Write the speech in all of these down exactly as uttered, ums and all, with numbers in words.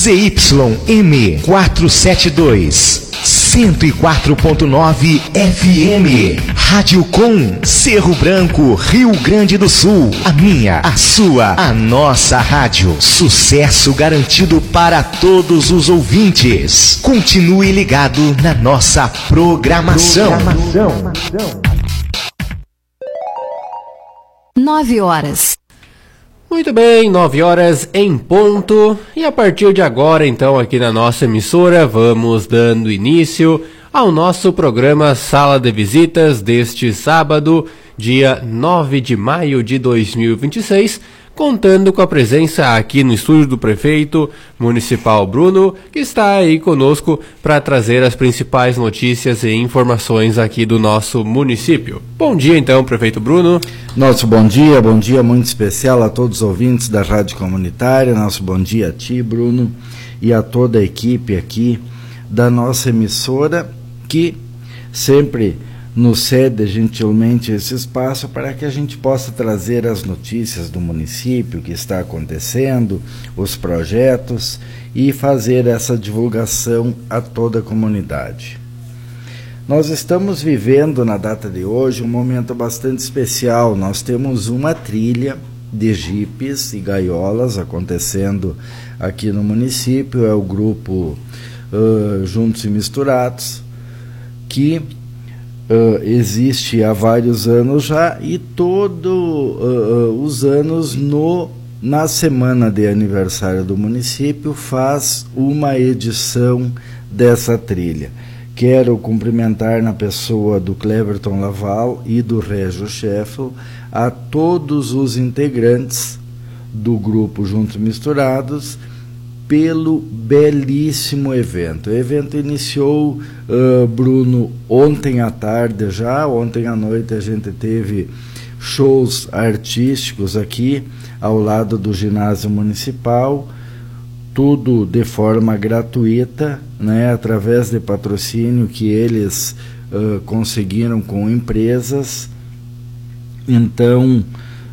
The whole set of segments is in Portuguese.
Z Y M quatrocentos e setenta e dois, cento e quatro ponto nove F M. Rádio Com, Cerro Branco, Rio Grande do Sul. A minha, a sua, a nossa rádio. Sucesso garantido para todos os ouvintes. Continue ligado na nossa programação. programação. Nove horas. Muito bem, nove horas em ponto. E a partir de agora, então, aqui na nossa emissora, vamos dando início ao nosso programa Sala de Visitas deste sábado, dia nove de maio de dois mil e vinte e seis, contando com a presença aqui no estúdio do prefeito municipal Bruno, que está aí conosco para trazer as principais notícias e informações aqui do nosso município. Bom dia então, prefeito Bruno. Nosso bom dia, bom dia muito especial a todos os ouvintes da Rádio Comunitária, nosso bom dia a ti, Bruno, e a toda a equipe aqui da nossa emissora, que sempre nos cede gentilmente esse espaço para que a gente possa trazer as notícias do município, o que está acontecendo, os projetos e fazer essa divulgação a toda a comunidade. Nós estamos vivendo na data de hoje um momento bastante especial. Nós temos uma trilha de jipes e gaiolas acontecendo aqui no município, é o grupo uh, Juntos e Misturados, que Uh, existe há vários anos já, e todos uh, uh, os anos no, na semana de aniversário do município faz uma edição dessa trilha. Quero cumprimentar na pessoa do Cleverton Laval e do Régio Scheffel a todos os integrantes do grupo Juntos Misturados pelo belíssimo evento. O evento iniciou, uh, Bruno, ontem à tarde já, ontem à noite a gente teve shows artísticos aqui ao lado do ginásio municipal, tudo de forma gratuita, né, através de patrocínio que eles uh, conseguiram com empresas. Então,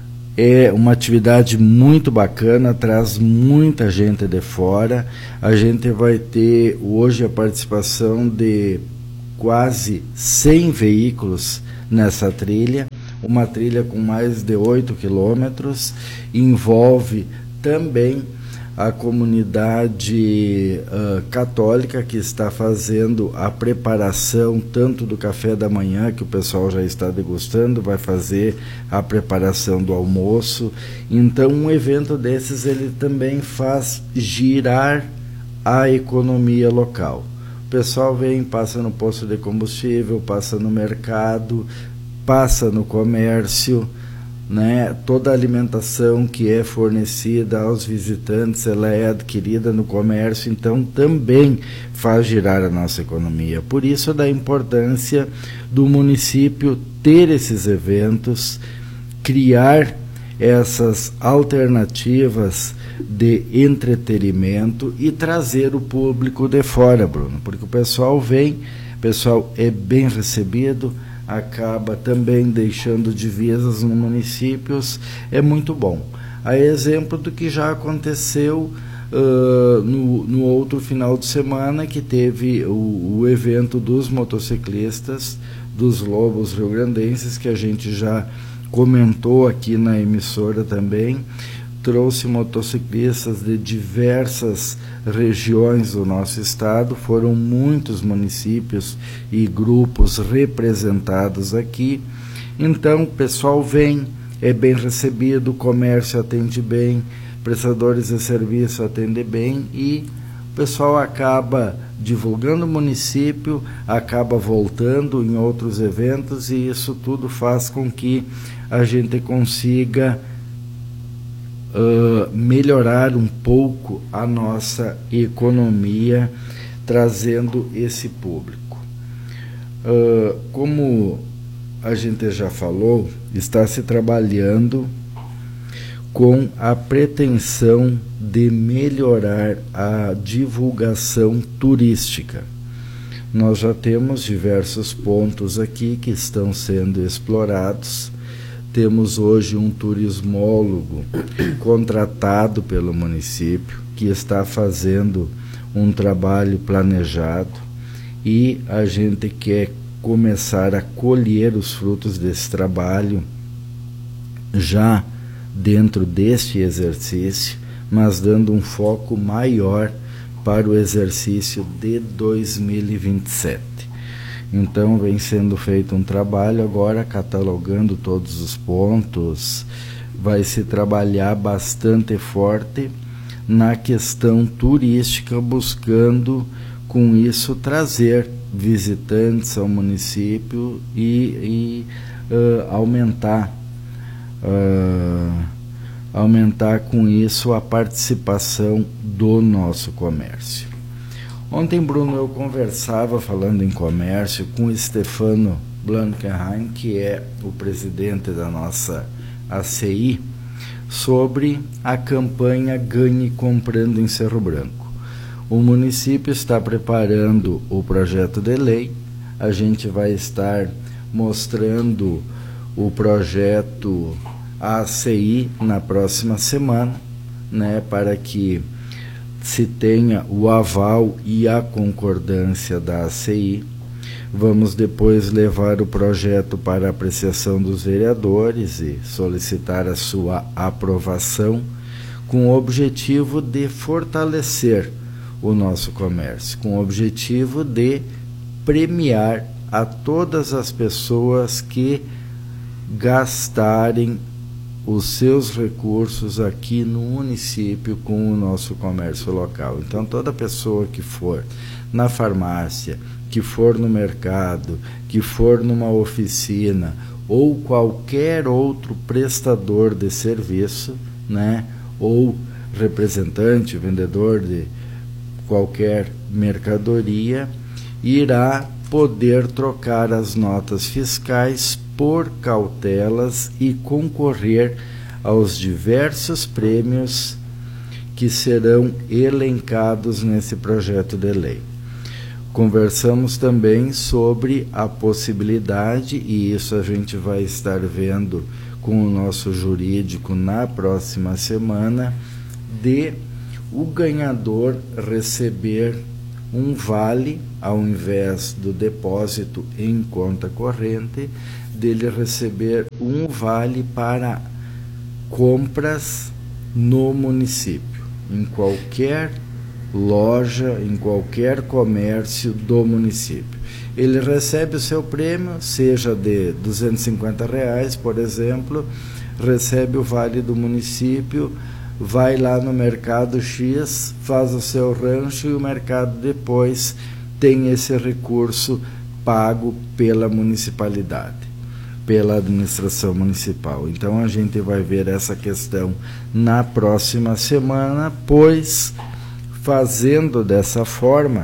é uma atividade muito bacana, traz muita gente de fora. A gente vai ter hoje a participação de quase cem veículos nessa trilha, uma trilha com mais de oito quilômetros, envolve também a comunidade uh, católica, que está fazendo a preparação tanto do café da manhã, que o pessoal já está degustando, vai fazer a preparação do almoço. Então, um evento desses, ele também faz girar a economia local. O pessoal vem, passa no posto de combustível, passa no mercado, passa no comércio, né? Toda a alimentação que é fornecida aos visitantes, ela é adquirida no comércio, então também faz girar a nossa economia. Por isso, da importância do município ter esses eventos, criar essas alternativas de entretenimento e trazer o público de fora, Bruno, porque o pessoal vem, o pessoal é bem recebido, acaba também deixando divisas nos municípios, é muito bom. A exemplo do que já aconteceu uh, no, no outro final de semana, que teve o, o evento dos motociclistas, dos Lobos Rio-Grandenses, que a gente já comentou aqui na emissora também. Trouxe motociclistas de diversas regiões do nosso estado, foram muitos municípios e grupos representados aqui. Então, o pessoal vem, é bem recebido, o comércio atende bem, prestadores de serviço atendem bem, e o pessoal acaba divulgando o município, acaba voltando em outros eventos, e isso tudo faz com que a gente consiga Uh, melhorar um pouco a nossa economia, trazendo esse público. Uh, como a gente já falou, está se trabalhando com a pretensão de melhorar a divulgação turística. Nós já temos diversos pontos aqui que estão sendo explorados. Temos hoje um turismólogo contratado pelo município, que está fazendo um trabalho planejado e a gente quer começar a colher os frutos desse trabalho já dentro deste exercício, mas dando um foco maior para o exercício de dois mil e vinte e sete. Então vem sendo feito um trabalho agora catalogando todos os pontos, vai se trabalhar bastante forte na questão turística, buscando com isso trazer visitantes ao município e, e uh, aumentar uh, aumentar com isso a participação do nosso comércio. Ontem, Bruno, eu conversava, falando em comércio, com o Stefano Blankenheim, que é o presidente da nossa A C I, sobre a campanha Ganhe Comprando em Cerro Branco. O município está preparando o projeto de lei, a gente vai estar mostrando o projeto à A C I na próxima semana, né, para que se tenha o aval e a concordância da A C I. Vamos depois levar o projeto para apreciação dos vereadores e solicitar a sua aprovação, com o objetivo de fortalecer o nosso comércio, com o objetivo de premiar a todas as pessoas que gastarem os seus recursos aqui no município com o nosso comércio local. Então, toda pessoa que for na farmácia, que for no mercado, que for numa oficina ou qualquer outro prestador de serviço, né, ou representante, vendedor de qualquer mercadoria, irá poder trocar as notas fiscais por cautelas e concorrer aos diversos prêmios que serão elencados nesse projeto de lei. Conversamos também sobre a possibilidade, e isso a gente vai estar vendo com o nosso jurídico na próxima semana, de o ganhador receber um vale, ao invés do depósito em conta corrente, dele receber um vale para compras no município, em qualquer loja, em qualquer comércio do município. Ele recebe o seu prêmio, seja de duzentos e cinquenta reais, por exemplo, recebe o vale do município, vai lá no mercado X, faz o seu rancho e o mercado depois tem esse recurso pago pela municipalidade, pela administração municipal. Então a gente vai ver essa questão na próxima semana, pois fazendo dessa forma,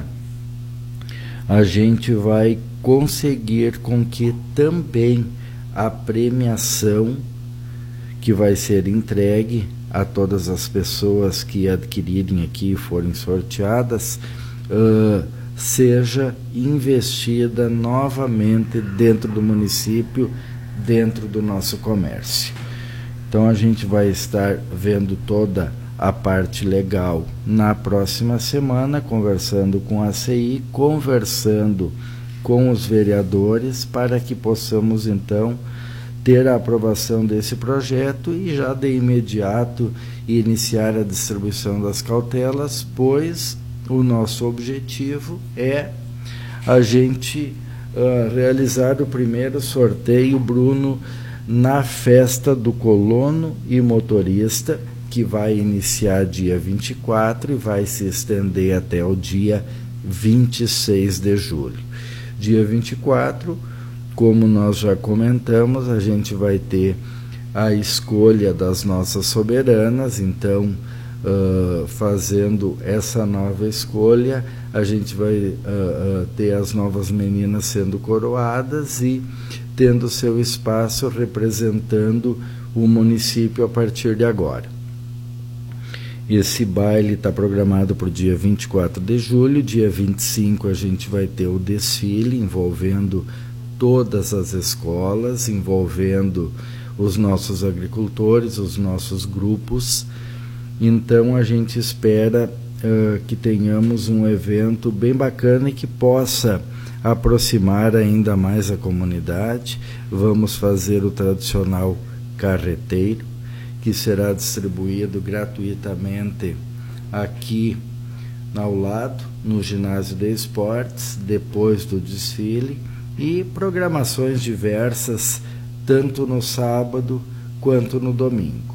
a gente vai conseguir com que também a premiação que vai ser entregue a todas as pessoas que adquirirem aqui e forem sorteadas, uh, seja investida novamente dentro do município, dentro do nosso comércio. Então a gente vai estar vendo toda a parte legal na próxima semana, conversando com a C I, conversando com os vereadores, para que possamos então ter a aprovação desse projeto e já de imediato iniciar a distribuição das cautelas, pois o nosso objetivo é a gente uh, realizar o primeiro sorteio, Bruno, na festa do colono e motorista, que vai iniciar dia vinte e quatro e vai se estender até o dia vinte e seis de julho. Dia vinte e quatro, como nós já comentamos, a gente vai ter a escolha das nossas soberanas. Então, uh, fazendo essa nova escolha, a gente vai uh, uh, ter as novas meninas sendo coroadas e tendo seu espaço representando o município a partir de agora. Esse baile está programado para o dia vinte e quatro de julho, dia vinte e cinco a gente vai ter o desfile envolvendo todas as escolas, envolvendo os nossos agricultores, os nossos grupos, Então a gente espera uh, que tenhamos um evento bem bacana e que possa aproximar ainda mais a comunidade. Vamos fazer o tradicional carreteiro, que será distribuído gratuitamente aqui ao lado, no ginásio de esportes, depois do desfile, e programações diversas, tanto no sábado quanto no domingo.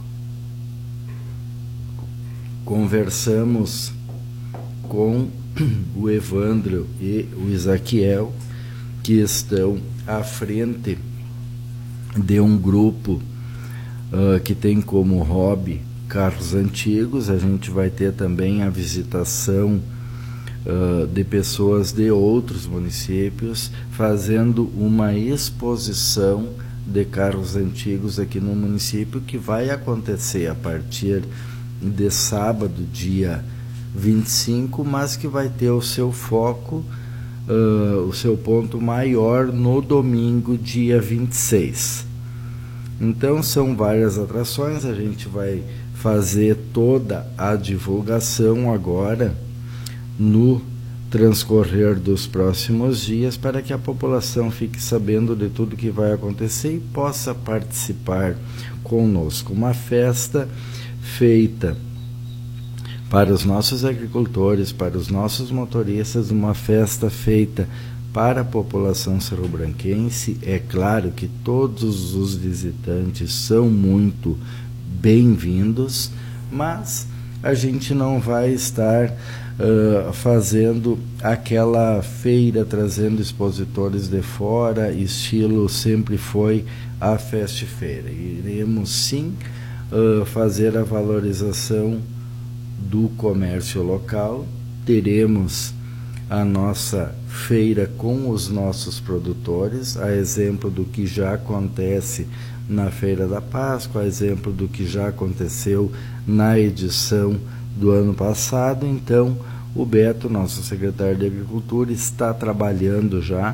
Conversamos com o Evandro e o Isaquiel, que estão à frente de um grupo uh, que tem como hobby carros antigos. A gente vai ter também a visitação uh, de pessoas de outros municípios, fazendo uma exposição de carros antigos aqui no município, que vai acontecer a partir de sábado, dia vinte e cinco, mas que vai ter o seu foco, uh, o seu ponto maior no domingo, dia vinte e seis. Então são várias atrações, a gente vai fazer toda a divulgação agora no transcorrer dos próximos dias, para que a população fique sabendo de tudo que vai acontecer e possa participar conosco. Uma festa feita para os nossos agricultores, para os nossos motoristas, uma festa feita para a população cerrobranquense. É claro que todos os visitantes são muito bem-vindos, mas a gente não vai estar uh, fazendo aquela feira, trazendo expositores de fora, estilo sempre foi a Fest Feira. Iremos sim uh, fazer a valorização do comércio local, teremos a nossa feira com os nossos produtores, a exemplo do que já acontece na Feira da Páscoa, a exemplo do que já aconteceu na edição do ano passado. Então, o Beto, nosso secretário de Agricultura, está trabalhando já,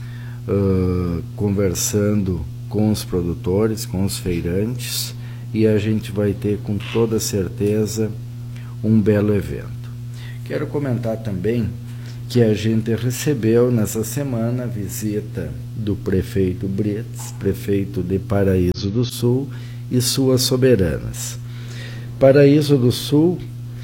uh, conversando com os produtores, com os feirantes, e a gente vai ter com toda certeza um belo evento. Quero comentar também que a gente recebeu nessa semana a visita do prefeito Brits, prefeito de Paraíso do Sul, e suas soberanas. Paraíso do Sul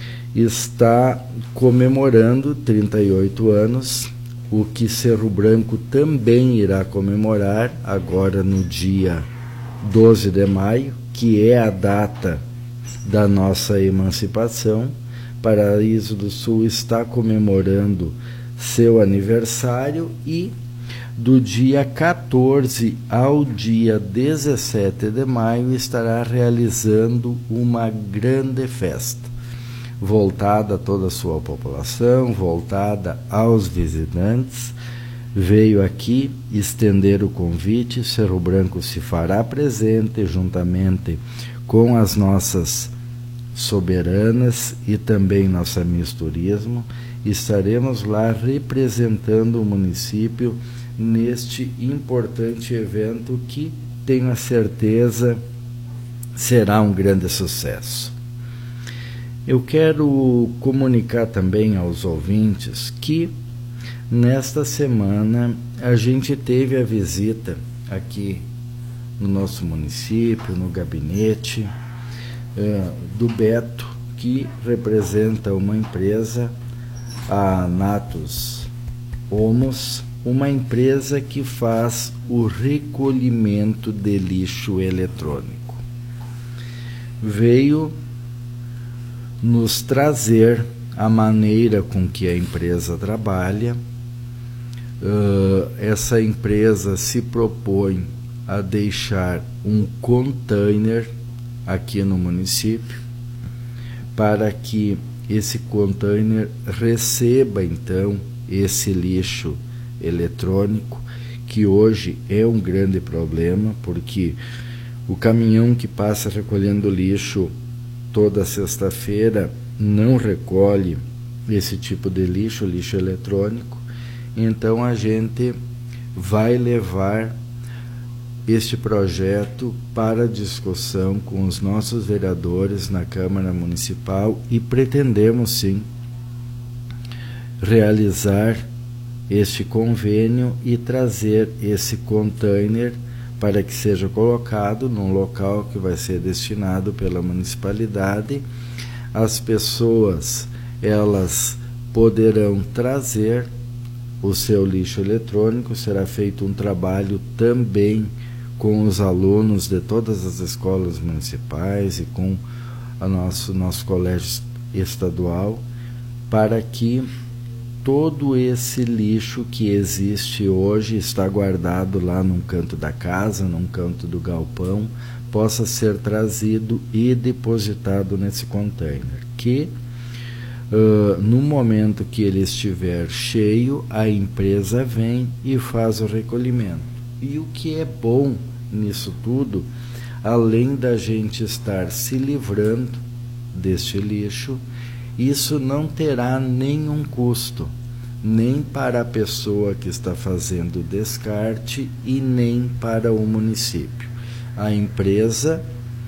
está comemorando trinta e oito anos, o que Cerro Branco também irá comemorar agora no dia doze de maio, que é a data da nossa emancipação. Paraíso do Sul está comemorando seu aniversário e do dia quatorze ao dia dezessete de maio estará realizando uma grande festa, voltada a toda a sua população, voltada aos visitantes. Veio aqui estender o convite, Cerro Branco se fará presente juntamente com as nossas soberanas e também nossa Miss Turismo. Estaremos lá representando o município neste importante evento que, tenho a certeza, será um grande sucesso. Eu quero comunicar também aos ouvintes que nesta semana a gente teve a visita aqui no nosso município, no gabinete uh, do Beto, que representa uma empresa, a Natus Homos, uma empresa que faz o recolhimento de lixo eletrônico. Veio nos trazer a maneira com que a empresa trabalha. Uh, essa empresa se propõe a deixar um container aqui no município, para que esse container receba então esse lixo eletrônico, que hoje é um grande problema, porque o caminhão que passa recolhendo lixo toda sexta-feira não recolhe esse tipo de lixo, lixo eletrônico. Então a gente vai levar este projeto para discussão com os nossos vereadores na Câmara Municipal e pretendemos sim realizar este convênio e trazer esse container para que seja colocado num local que vai ser destinado pela municipalidade. As pessoas, elas poderão trazer o seu lixo eletrônico, será feito um trabalho também com os alunos de todas as escolas municipais e com o nosso, nosso colégio estadual, para que todo esse lixo que existe hoje, está guardado lá num canto da casa, num canto do galpão, possa ser trazido e depositado nesse container, que uh, no momento que ele estiver cheio, a empresa vem e faz o recolhimento. E o que é bom nisso tudo, além da gente estar se livrando deste lixo, isso não terá nenhum custo, nem para a pessoa que está fazendo o descarte e nem para o município. A empresa,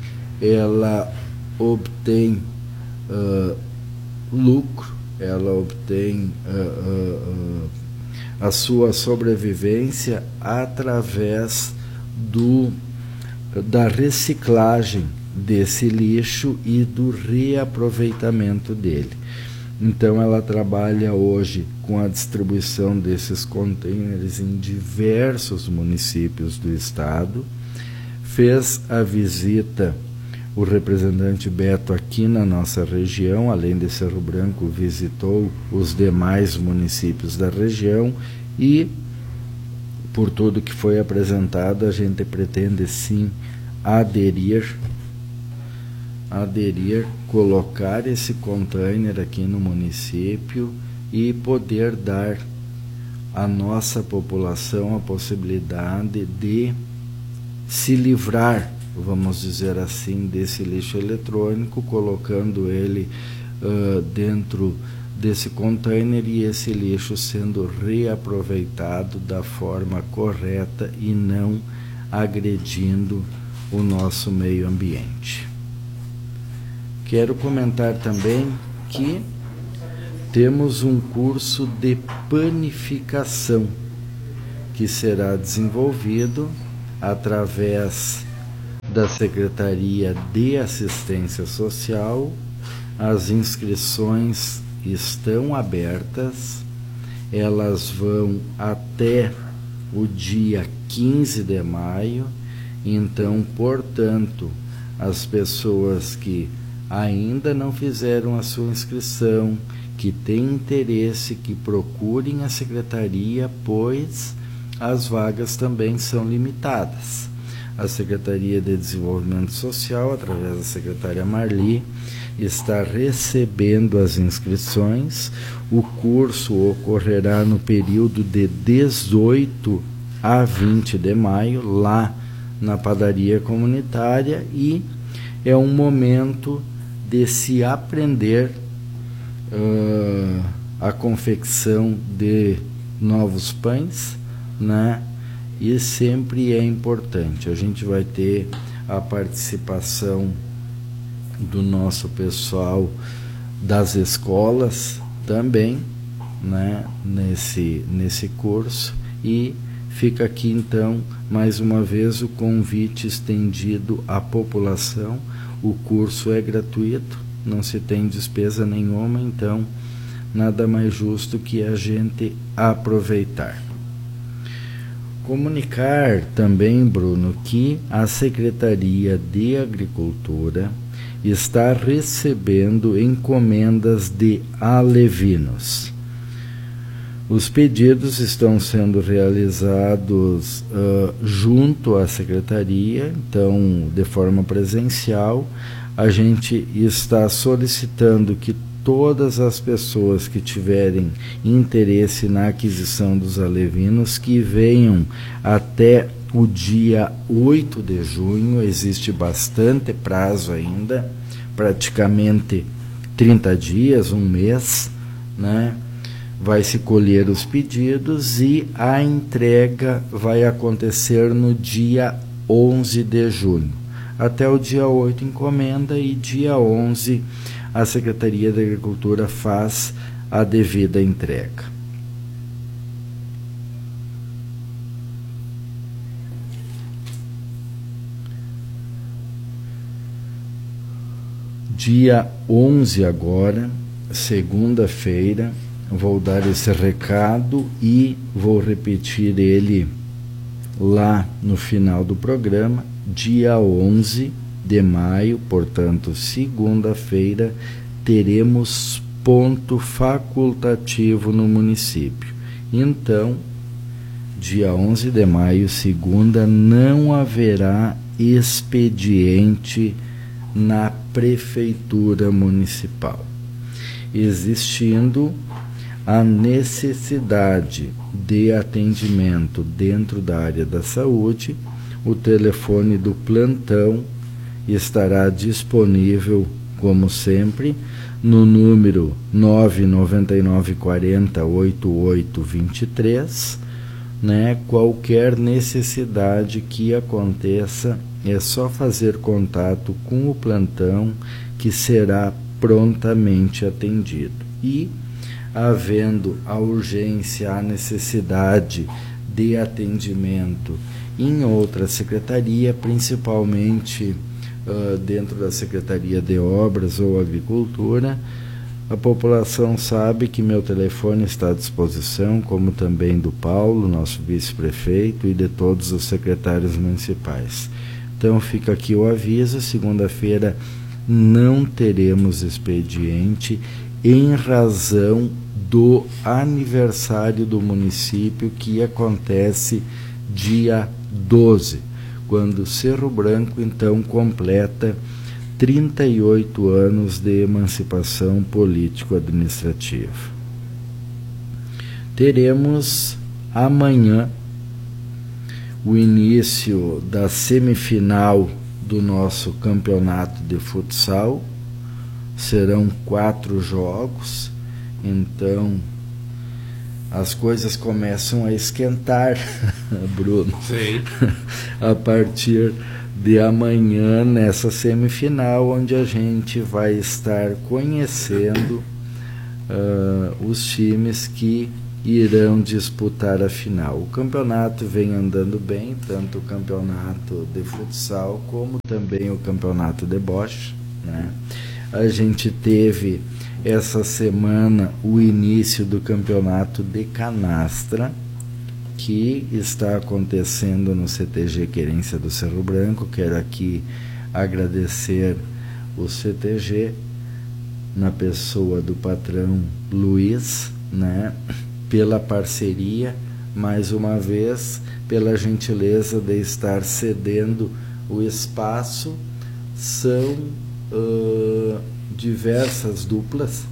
ela obtém uh, lucro, ela obtém uh, uh, uh, a sua sobrevivência através do, da reciclagem desse lixo e do reaproveitamento dele. Então ela trabalha hoje com a distribuição desses containers em diversos municípios do estado. Fez a visita o representante Beto aqui na nossa região, além de Cerro Branco, visitou os demais municípios da região e, por tudo que foi apresentado, a gente pretende sim aderir aderir, colocar esse container aqui no município e poder dar à nossa população a possibilidade de se livrar, vamos dizer assim, desse lixo eletrônico, colocando ele uh, dentro desse container e esse lixo sendo reaproveitado da forma correta e não agredindo o nosso meio ambiente. Quero comentar também que temos um curso de panificação que será desenvolvido através da Secretaria de Assistência Social. As inscrições estão abertas, elas vão até o dia quinze de maio, então, portanto, as pessoas que ainda não fizeram a sua inscrição, que têm interesse, que procurem a secretaria, pois as vagas também são limitadas. A Secretaria de Desenvolvimento Social, através da secretária Marli, está recebendo as inscrições. O curso ocorrerá no período de dezoito a vinte de maio, lá na padaria comunitária, e é um momento de se aprender uh, a confecção de novos pães, né? E sempre é importante. A gente vai ter a participação do nosso pessoal das escolas também, né? Nesse, nesse curso, e fica aqui então mais uma vez o convite estendido à população. O curso é gratuito, não se tem despesa nenhuma, então nada mais justo que a gente aproveitar. Comunicar também, Bruno, que a Secretaria de Agricultura está recebendo encomendas de alevinos. Os pedidos estão sendo realizados uh, junto à Secretaria, então, de forma presencial. A gente está solicitando que todas as pessoas que tiverem interesse na aquisição dos alevinos, que venham até o dia oito de junho, existe bastante prazo ainda, praticamente trinta dias, um mês, né? Vai se colher os pedidos e a entrega vai acontecer no dia onze de junho. Até o dia oito encomenda e dia onze a Secretaria da Agricultura faz a devida entrega. Dia onze agora, segunda-feira, vou dar esse recado e vou repetir ele lá no final do programa. Dia onze de maio, portanto, segunda-feira, teremos ponto facultativo no município. Então, dia onze de maio, segunda, não haverá expediente na Prefeitura Municipal, existindo a necessidade de atendimento dentro da área da saúde. O telefone do plantão estará disponível, como sempre, no número nove nove nove quatro zero oito oito dois três, né? Qualquer necessidade que aconteça, é só fazer contato com o plantão, que será prontamente atendido. E, havendo a urgência, a necessidade de atendimento em outra secretaria, principalmente uh, dentro da Secretaria de Obras ou Agricultura, a população sabe que meu telefone está à disposição, como também do Paulo, nosso vice-prefeito, e de todos os secretários municipais. Então fica aqui o aviso, segunda-feira não teremos expediente em razão do aniversário do município, que acontece dia doze, quando Cerro Branco então completa trinta e oito anos de emancipação político-administrativa. Teremos amanhã o início da semifinal do nosso campeonato de futsal. Serão quatro jogos, então as coisas começam a esquentar, Bruno. Sim. A partir de amanhã, nessa semifinal, onde a gente vai estar conhecendo uh, os times que irão disputar a final. O campeonato vem andando bem, tanto o campeonato de futsal como também o campeonato de bocha, né? A gente teve essa semana o início do campeonato de canastra, que está acontecendo no C T G Querência do Cerro Branco. Quero aqui agradecer o C T G, na pessoa do patrão Luiz, né, pela parceria, mais uma vez, pela gentileza de estar cedendo o espaço. São uh, diversas duplas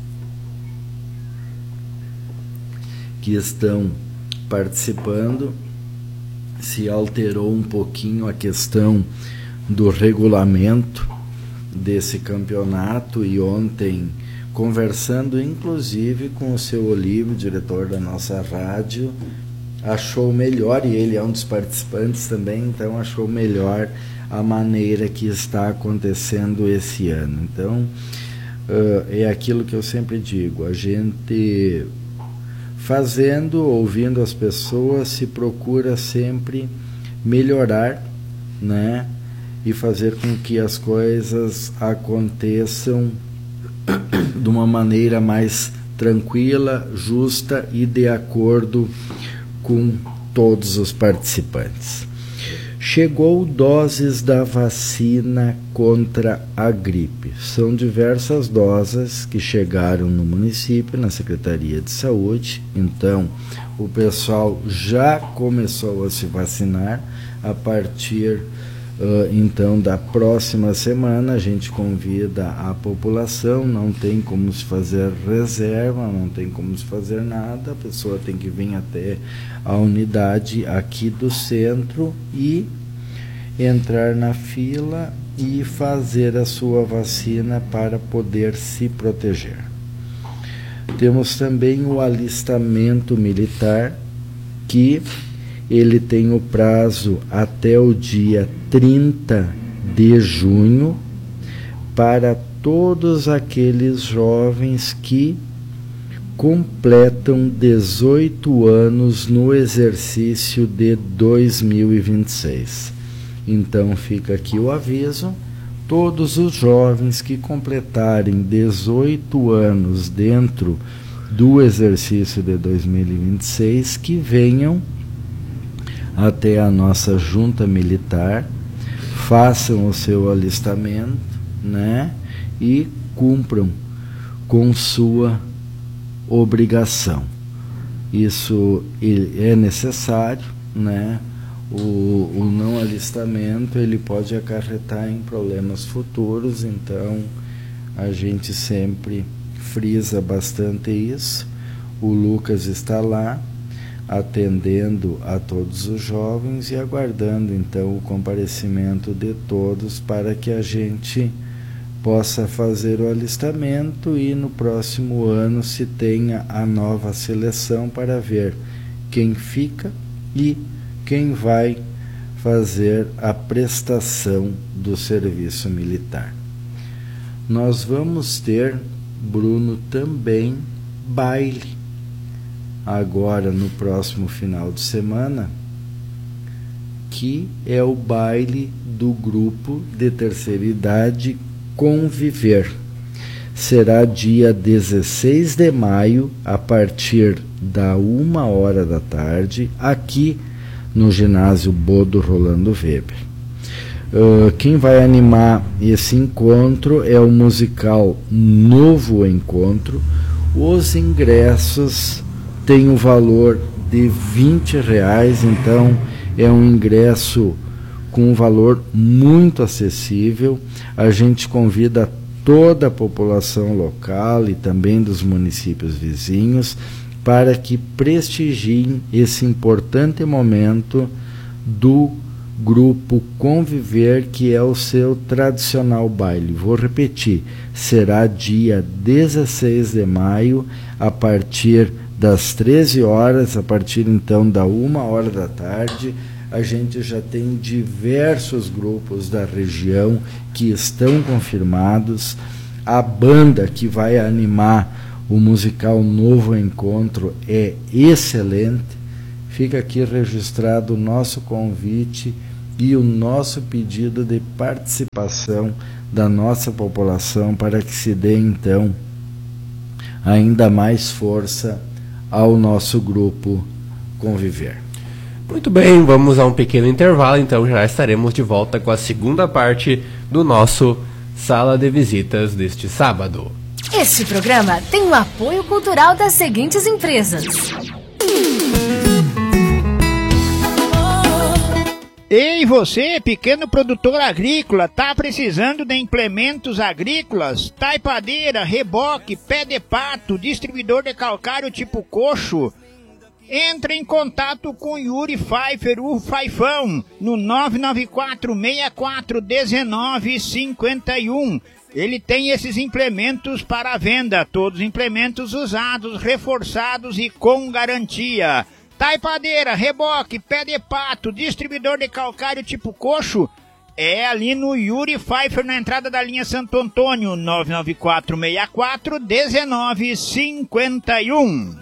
que estão participando. Se alterou um pouquinho a questão do regulamento desse campeonato, e ontem, conversando inclusive com o seu Olívio, diretor da nossa rádio, achou melhor, e ele é um dos participantes também, então achou melhor a maneira que está acontecendo esse ano. Então, uh, é aquilo que eu sempre digo, a gente fazendo, ouvindo as pessoas, se procura sempre melhorar, né, e fazer com que as coisas aconteçam de uma maneira mais tranquila, justa e de acordo com todos os participantes. Chegou doses da vacina contra a gripe. São diversas doses que chegaram no município, na Secretaria de Saúde. Então, o pessoal já começou a se vacinar. A partir uh, então da próxima semana, a gente convida a população. Não tem como se fazer reserva, não tem como se fazer nada. A pessoa tem que vir até a unidade aqui do centro e entrar na fila e fazer a sua vacina para poder se proteger. Temos também o alistamento militar, que ele tem o prazo até o dia trinta de junho para todos aqueles jovens que completam dezoito anos no exercício de dois mil e vinte e seis. Então fica aqui o aviso, todos os jovens que completarem dezoito anos dentro do exercício de dois mil e vinte e seis, que venham até a nossa junta militar, façam o seu alistamento, né, e cumpram com sua obrigação. Isso é necessário, né? O, o não alistamento ele pode acarretar em problemas futuros, então a gente sempre frisa bastante isso. O Lucas está lá atendendo a todos os jovens e aguardando então o comparecimento de todos para que a gente possa fazer o alistamento e no próximo ano se tenha a nova seleção para ver quem fica e quem vai fazer a prestação do serviço militar. Nós vamos ter, Bruno, também baile agora no próximo final de semana, que é o baile do grupo de terceira idade Conviver. Será dia dezesseis de maio, a partir da uma hora da tarde, aqui no ginásio Bodo Rolando Weber. Uh, quem vai animar esse encontro é o musical Novo Encontro. Os ingressos têm o valor de vinte reais, então é um ingresso com um valor muito acessível. A gente convida toda a população local e também dos municípios vizinhos para que prestigiem esse importante momento do grupo Conviver, que é o seu tradicional baile. Vou repetir, será dia dezesseis de maio, a partir das treze horas, a partir então da uma hora da tarde. A gente já tem diversos grupos da região que estão confirmados. A banda que vai animar o musical Novo Encontro é excelente. Fica aqui registrado o nosso convite e o nosso pedido de participação da nossa população para que se dê então ainda mais força ao nosso grupo Conviver. Muito bem, vamos a um pequeno intervalo, então já estaremos de volta com a segunda parte do nosso Sala de Visitas deste sábado. Este programa tem o apoio cultural das seguintes empresas. Ei, você, pequeno produtor agrícola, tá precisando de implementos agrícolas? Taipadeira, reboque, pé de pato, distribuidor de calcário tipo coxo? Entre em contato com Yuri Pfeiffer, o Faifão, no nove nove quatro, seis quatro um nove cinco um. Ele tem esses implementos para venda, todos implementos usados, reforçados e com garantia. Taipadeira, reboque, pé de pato, distribuidor de calcário tipo coxo, é ali no Yuri Pfeiffer, na entrada da linha Santo Antônio, nove nove quatro, seis quatro um nove cinco um.